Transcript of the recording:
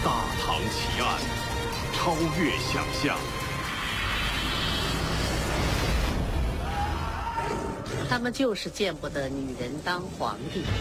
大唐奇案，超越想象。 他们就是见不得女人当皇帝。